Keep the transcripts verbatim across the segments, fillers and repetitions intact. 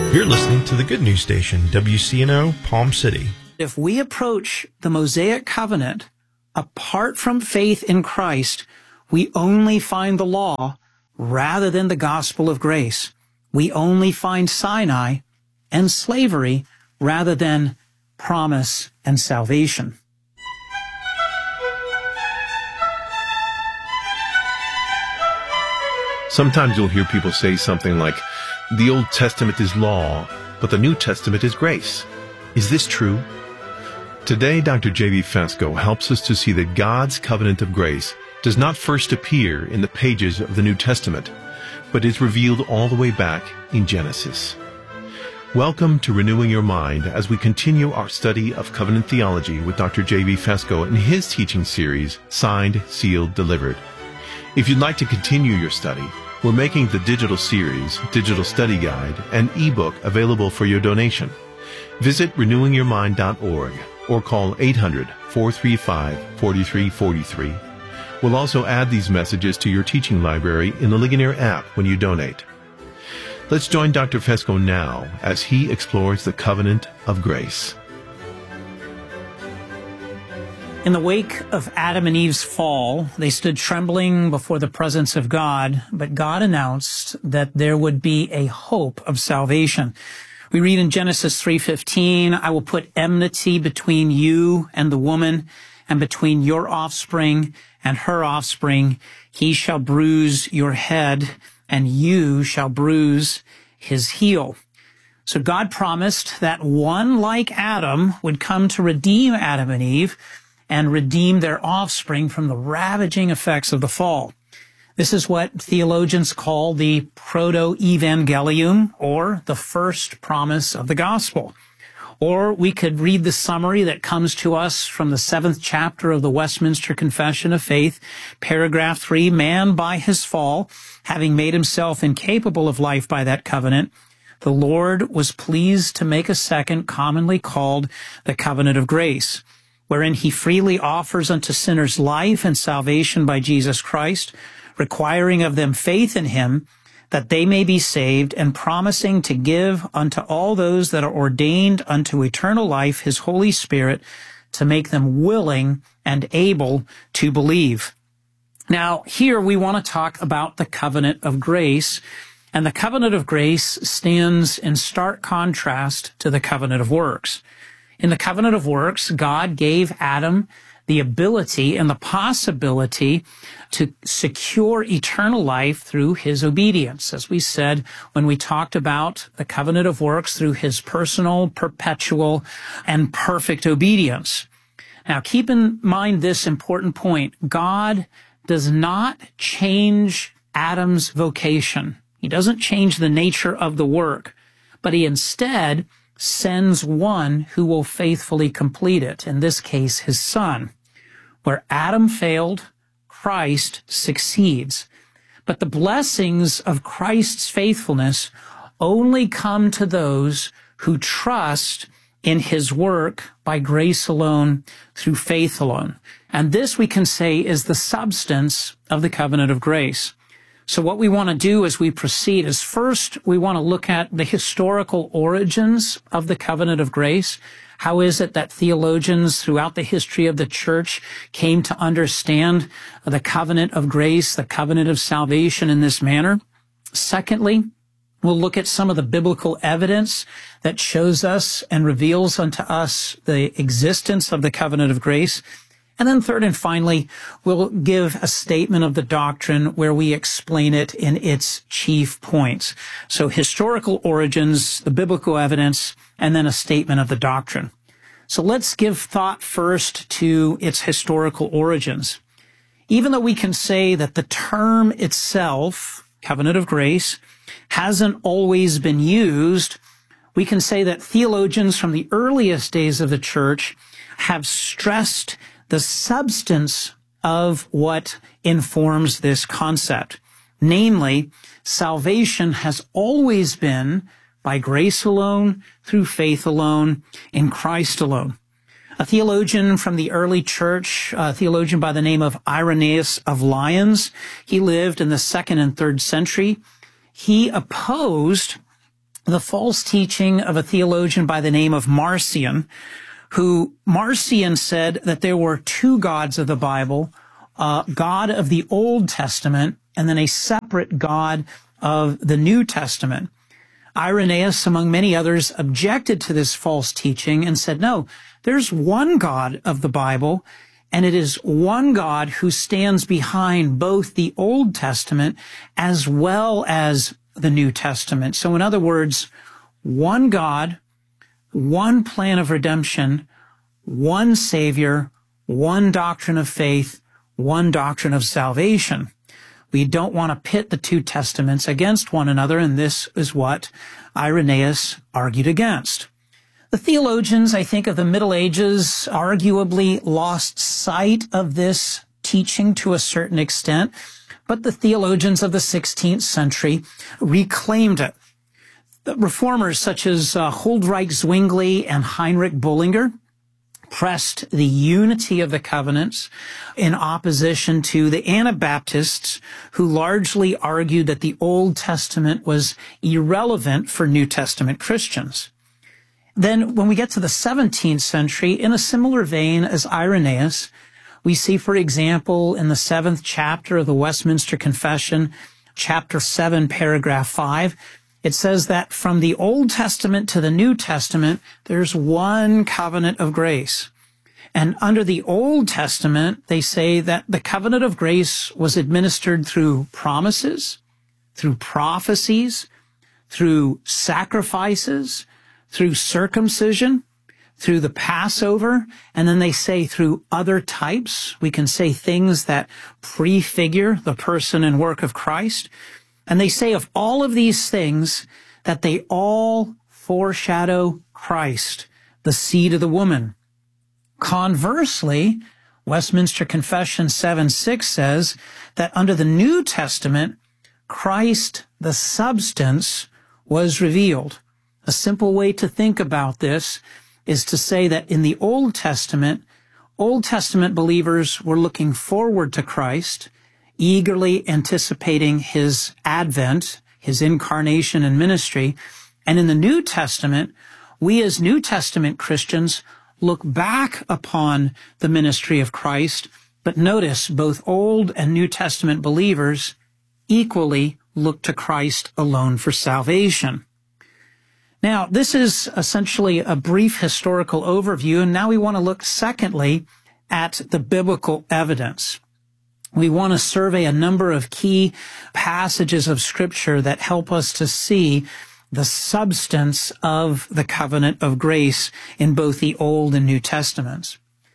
You're listening to the Good News Station, W C N O, Palm City. If we approach the Mosaic covenant apart from faith in Christ, we only find the law rather than the gospel of grace. We only find Sinai and slavery rather than promise and salvation. Sometimes you'll hear people say something like, the Old Testament is law, but the New Testament is grace. Is this true? Today, Doctor J V Fesko helps us to see that God's covenant of grace does not first appear in the pages of the New Testament, but is revealed all the way back in Genesis. Welcome to Renewing Your Mind as we continue our study of covenant theology with Doctor J V Fesko in his teaching series, Signed, Sealed, Delivered. If you'd like to continue your study, we're making the digital series, Digital Study Guide, and ebook available for your donation. Visit renewing your mind dot org or call eight hundred, four three five, four three four three. We'll also add these messages to your teaching library in the Ligonier app when you donate. Let's join Doctor Fesko now as he explores the covenant of grace. In the wake of Adam and Eve's fall, they stood trembling before the presence of God, but God announced that there would be a hope of salvation. We read in Genesis three fifteen, I will put enmity between you and the woman, and between your offspring and her offspring. He shall bruise your head, and you shall bruise his heel. So God promised that one like Adam would come to redeem Adam and Eve, and redeem their offspring from the ravaging effects of the fall. This is what theologians call the proto-evangelium, or the first promise of the gospel. Or we could read the summary that comes to us from the seventh chapter of the Westminster Confession of Faith, paragraph three, man by his fall, having made himself incapable of life by that covenant, the Lord was pleased to make a second, commonly called the covenant of grace, wherein he freely offers unto sinners life and salvation by Jesus Christ, requiring of them faith in him, that they may be saved, and promising to give unto all those that are ordained unto eternal life his Holy Spirit, to make them willing and able to believe. Now, here we want to talk about the covenant of grace, and the covenant of grace stands in stark contrast to the covenant of works. In the covenant of works, God gave Adam the ability and the possibility to secure eternal life through his obedience, as we said when we talked about the covenant of works, through his personal, perpetual, and perfect obedience. Now, keep in mind this important point. God does not change Adam's vocation. He doesn't change the nature of the work, but he instead sends one who will faithfully complete it, in this case, his son. Where Adam failed, Christ succeeds. But the blessings of Christ's faithfulness only come to those who trust in his work by grace alone, through faith alone. And this, we can say, is the substance of the covenant of grace. So what we want to do as we proceed is, first, we want to look at the historical origins of the covenant of grace. How is it that theologians throughout the history of the church came to understand the covenant of grace, the covenant of salvation in this manner? Secondly, we'll look at some of the biblical evidence that shows us and reveals unto us the existence of the covenant of grace. And then third and finally, we'll give a statement of the doctrine where we explain it in its chief points. So historical origins, the biblical evidence, and then a statement of the doctrine. So let's give thought first to its historical origins. Even though we can say that the term itself, covenant of grace, hasn't always been used, we can say that theologians from the earliest days of the church have stressed the substance of what informs this concept. Namely, salvation has always been by grace alone, through faith alone, in Christ alone. A theologian from the early church, a theologian by the name of Irenaeus of Lyons, he lived in the second and third century. He opposed the false teaching of a theologian by the name of Marcion, who Marcion said that there were two gods of the Bible, uh, God of the Old Testament, and then a separate God of the New Testament. Irenaeus, among many others, objected to this false teaching and said, no, there's one God of the Bible, and it is one God who stands behind both the Old Testament as well as the New Testament. So in other words, one God, one plan of redemption, one Savior, one doctrine of faith, one doctrine of salvation. We don't want to pit the two testaments against one another, and this is what Irenaeus argued against. The theologians, I think, of the Middle Ages arguably lost sight of this teaching to a certain extent, but the theologians of the sixteenth century reclaimed it. The reformers such as uh, Huldreich Zwingli and Heinrich Bullinger pressed the unity of the covenants in opposition to the Anabaptists, who largely argued that the Old Testament was irrelevant for New Testament Christians. Then when we get to the seventeenth century, in a similar vein as Irenaeus, we see, for example, in the seventh chapter of the Westminster Confession, chapter seven, paragraph five, it says that from the Old Testament to the New Testament, there's one covenant of grace. And under the Old Testament, they say that the covenant of grace was administered through promises, through prophecies, through sacrifices, through circumcision, through the Passover, and then they say through other types. We can say things that prefigure the person and work of Christ. And they say of all of these things that they all foreshadow Christ, the seed of the woman. Conversely, Westminster Confession seven six says that under the New Testament, Christ, the substance, was revealed. A simple way to think about this is to say that in the Old Testament, Old Testament believers were looking forward to Christ, eagerly anticipating his advent, his incarnation and ministry. And in the New Testament, we as New Testament Christians look back upon the ministry of Christ, but notice both Old and New Testament believers equally look to Christ alone for salvation. Now, this is essentially a brief historical overview, and now we want to look secondly at the biblical evidence. We want to survey a number of key passages of Scripture that help us to see the substance of the covenant of grace in both the Old and New Testaments.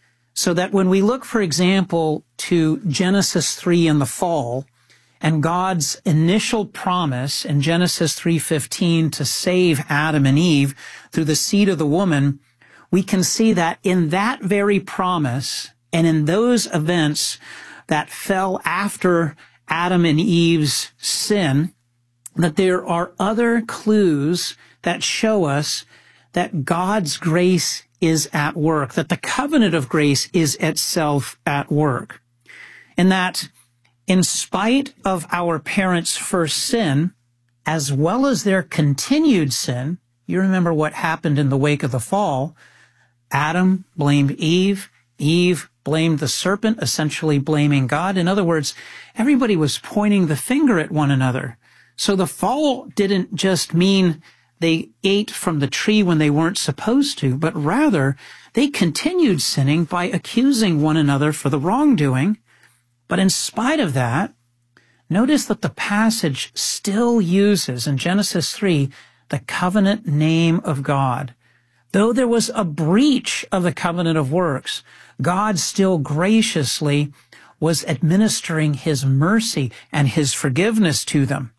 So that when we look, for example, to Genesis three and the fall, and God's initial promise in Genesis three fifteen to save Adam and Eve through the seed of the woman, we can see that in that very promise and in those events that fell after Adam and Eve's sin, that there are other clues that show us that God's grace is at work, that the covenant of grace is itself at work. And that in spite of our parents' first sin, as well as their continued sin, you remember what happened in the wake of the fall. Adam blamed Eve, Eve blamed the serpent, essentially blaming God. In other words, everybody was pointing the finger at one another. So the fall didn't just mean they ate from the tree when they weren't supposed to, but rather they continued sinning by accusing one another for the wrongdoing. But in spite of that, notice that the passage still uses in Genesis three the covenant name of God. Though there was a breach of the covenant of works, God still graciously was administering his mercy and his forgiveness to them.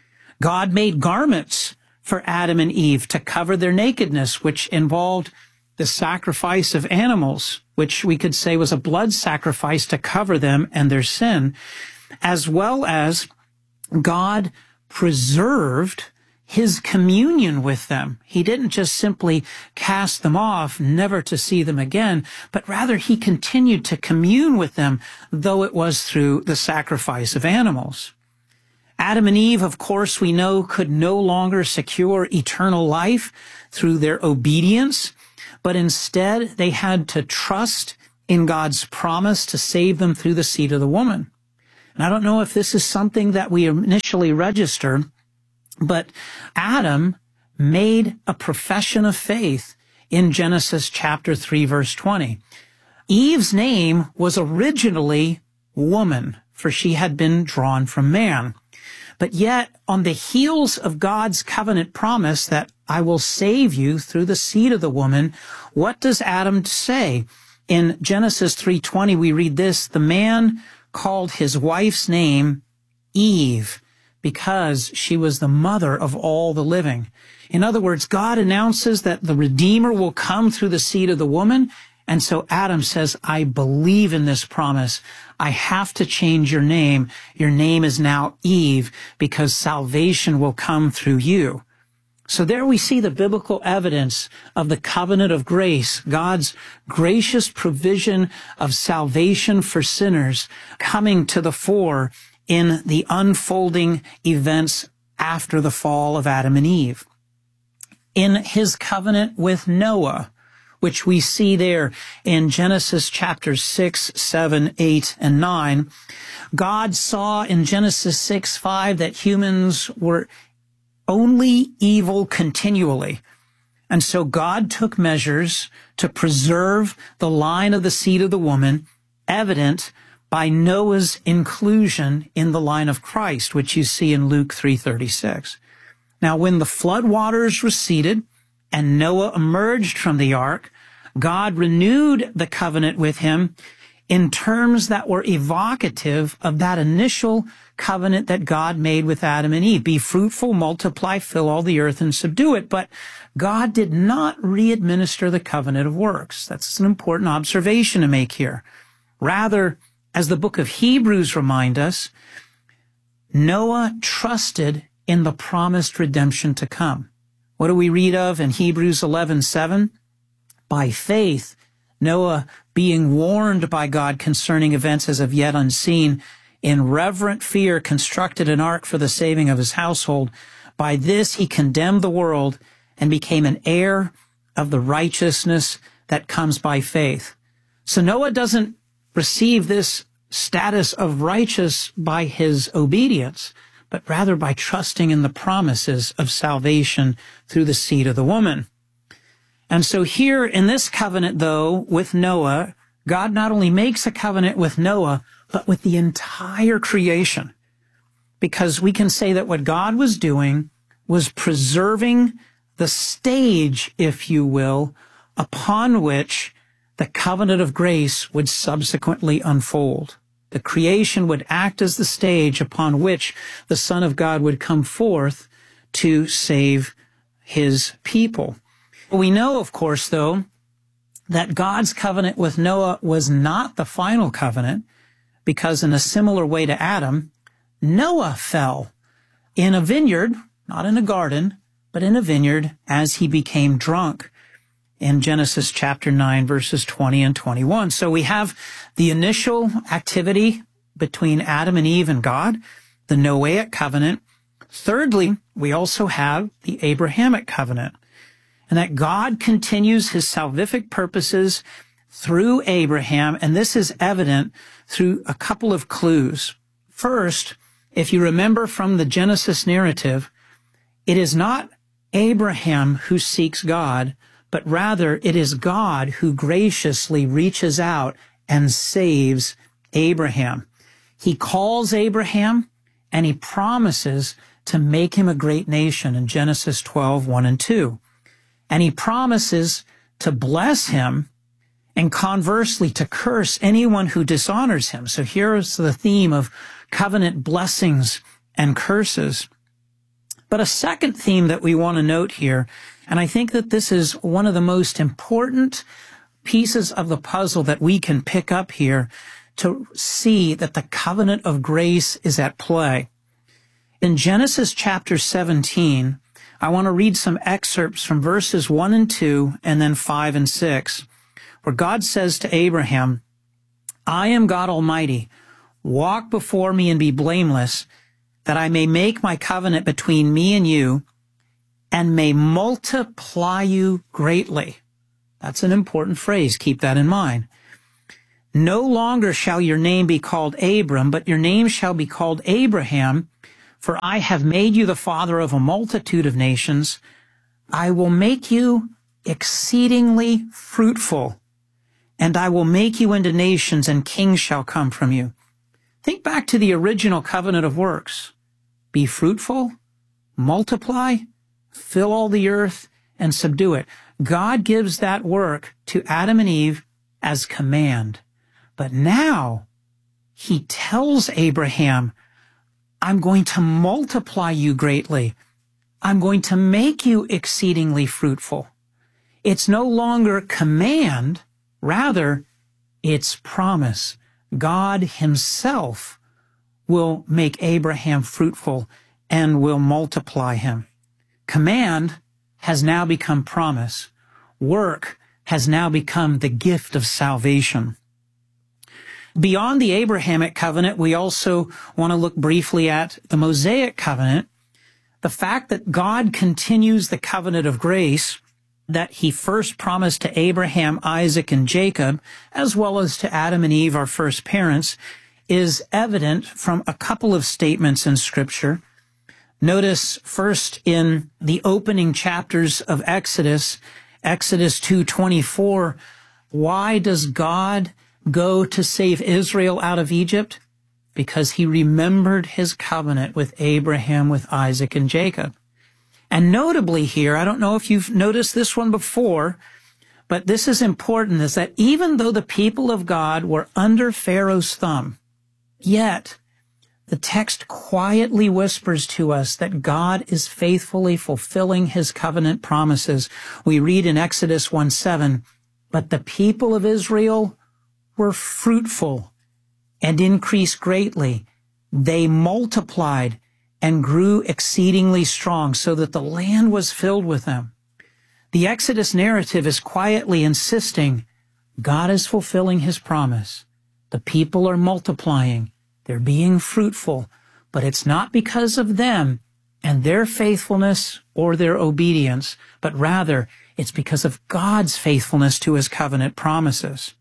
God made garments for Adam and Eve to cover their nakedness, which involved the sacrifice of animals, which we could say was a blood sacrifice to cover them and their sin, as well as God preserved his communion with them. He didn't just simply cast them off, never to see them again, but rather he continued to commune with them, though it was through the sacrifice of animals. Adam and Eve, of course, we know could no longer secure eternal life through their obedience, but instead they had to trust in God's promise to save them through the seed of the woman. And I don't know if this is something that we initially register, but Adam made a profession of faith in Genesis chapter three, verse twenty. Eve's name was originally woman, for she had been drawn from man. But yet, on the heels of God's covenant promise that I will save you through the seed of the woman, what does Adam say? In Genesis three twenty, we read this, the man called his wife's name Eve, because she was the mother of all the living. In other words, God announces that the Redeemer will come through the seed of the woman, and so Adam says, I believe in this promise. I have to change your name. Your name is now Eve, because salvation will come through you. So there we see the biblical evidence of the covenant of grace, God's gracious provision of salvation for sinners coming to the fore in the unfolding events after the fall of Adam and Eve. In his covenant with Noah, which we see there in Genesis chapters six, seven, eight, and nine, God saw in Genesis six, five that humans were only evil continually. And so God took measures to preserve the line of the seed of the woman, evident by Noah's inclusion in the line of Christ, which you see in Luke three thirty-six. Now, when the flood waters receded and Noah emerged from the ark, God renewed the covenant with him in terms that were evocative of that initial covenant that God made with Adam and Eve. Be fruitful, multiply, fill all the earth, and subdue it. But God did not re-administer the covenant of works. That's an important observation to make here. Rather, as the book of Hebrews reminds us, Noah trusted in the promised redemption to come. What do we read of in Hebrews eleven seven? By faith, Noah, being warned by God concerning events as of yet unseen, in reverent fear constructed an ark for the saving of his household. By this he condemned the world and became an heir of the righteousness that comes by faith. So Noah doesn't receive this status of righteous by his obedience, but rather by trusting in the promises of salvation through the seed of the woman. And so here in this covenant, though, with Noah, God not only makes a covenant with Noah, but with the entire creation. Because we can say that what God was doing was preserving the stage, if you will, upon which the covenant of grace would subsequently unfold. The creation would act as the stage upon which the Son of God would come forth to save his people. We know, of course, though, that God's covenant with Noah was not the final covenant, because in a similar way to Adam, Noah fell in a vineyard, not in a garden, but in a vineyard as he became drunk in Genesis chapter nine, verses twenty and twenty-one. So we have the initial activity between Adam and Eve and God, the Noahic covenant. Thirdly, we also have the Abrahamic covenant, and that God continues his salvific purposes through Abraham, and this is evident through a couple of clues. First, if you remember from the Genesis narrative, it is not Abraham who seeks God, but rather it is God who graciously reaches out and saves Abraham. He calls Abraham and he promises to make him a great nation in Genesis twelve, one and two. And he promises to bless him and conversely to curse anyone who dishonors him. So here is the theme of covenant blessings and curses. But a second theme that we want to note here, and I think that this is one of the most important pieces of the puzzle that we can pick up here to see that the covenant of grace is at play. In Genesis chapter seventeen, I want to read some excerpts from verses one and two and then five and six, where God says to Abraham, I am God Almighty. Walk before me and be blameless, that I may make my covenant between me and you, and may multiply you greatly. That's an important phrase. Keep that in mind. No longer shall your name be called Abram, but your name shall be called Abraham, for I have made you the father of a multitude of nations. I will make you exceedingly fruitful, and I will make you into nations, and kings shall come from you. Think back to the original covenant of works. Be fruitful, multiply, fill all the earth, and subdue it. God gives that work to Adam and Eve as command. But now he tells Abraham, I'm going to multiply you greatly. I'm going to make you exceedingly fruitful. It's no longer command, rather, it's promise. God himself will make Abraham fruitful and will multiply him. Command has now become promise. Work has now become the gift of salvation. Beyond the Abrahamic covenant, we also want to look briefly at the Mosaic covenant. The fact that God continues the covenant of grace that he first promised to Abraham, Isaac, and Jacob, as well as to Adam and Eve, our first parents, is evident from a couple of statements in Scripture. Notice first in the opening chapters of Exodus, Exodus two twenty-four, why does God go to save Israel out of Egypt? Because he remembered his covenant with Abraham, with Isaac, and Jacob. And notably here, I don't know if you've noticed this one before, but this is important, is that even though the people of God were under Pharaoh's thumb, yet the text quietly whispers to us that God is faithfully fulfilling his covenant promises. We read in Exodus one seven, but the people of Israel were fruitful and increased greatly. They multiplied and grew exceedingly strong, so that the land was filled with them. The Exodus narrative is quietly insisting God is fulfilling his promise. The people are multiplying. They're being fruitful, but it's not because of them and their faithfulness or their obedience, but rather it's because of God's faithfulness to his covenant promises.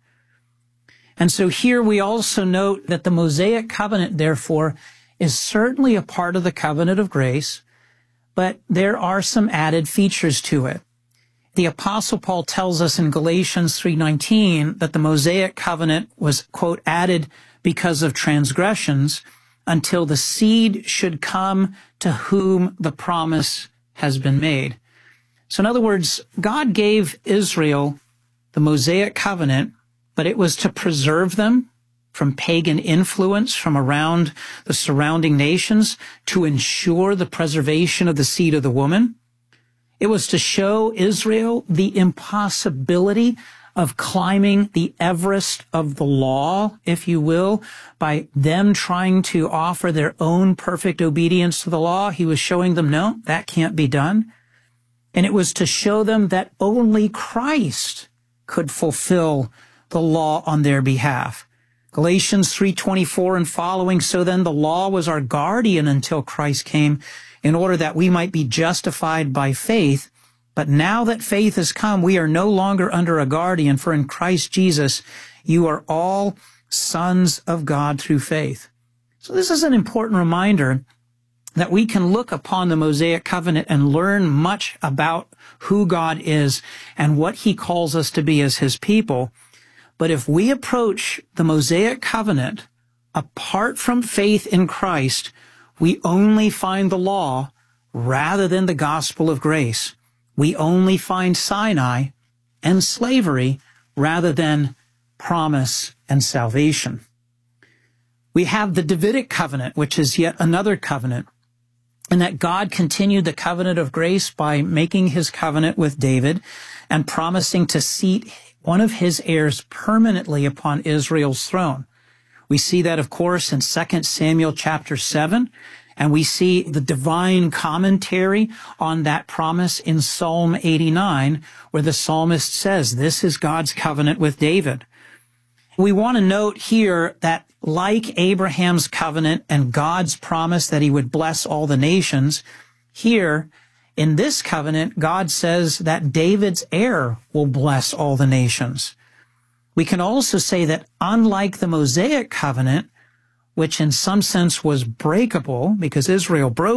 And so here we also note that the Mosaic covenant, therefore, is certainly a part of the covenant of grace, but there are some added features to it. The Apostle Paul tells us in Galatians three nineteen that the Mosaic covenant was, quote, added because of transgressions until the seed should come to whom the promise has been made. So in other words, God gave Israel the Mosaic covenant, but it was to preserve them from pagan influence from around the surrounding nations, to ensure the preservation of the seed of the woman. It was to show Israel the impossibility of climbing the Everest of the law, if you will, by them trying to offer their own perfect obedience to the law. He was showing them, no, that can't be done. And it was to show them that only Christ could fulfill the law on their behalf. Galatians three twenty-four and following, so then the law was our guardian until Christ came, in order that we might be justified by faith. But now that faith has come, we are no longer under a guardian, for in Christ Jesus you are all sons of God through faith. So this is an important reminder that we can look upon the Mosaic covenant and learn much about who God is and what he calls us to be as his people. But if we approach the Mosaic covenant apart from faith in Christ, we only find the law rather than the gospel of grace. We only find Sinai and slavery rather than promise and salvation. We have the Davidic covenant, which is yet another covenant, and that God continued the covenant of grace by making his covenant with David and promising to seat one of his heirs permanently upon Israel's throne. We see that, of course, in Second Samuel chapter seven, and we see the divine commentary on that promise in Psalm eighty-nine, where the psalmist says, this is God's covenant with David. We want to note here that like Abraham's covenant and God's promise that he would bless all the nations, here in this covenant, God says that David's heir will bless all the nations. We can also say that unlike the Mosaic covenant, which in some sense was breakable because Israel broke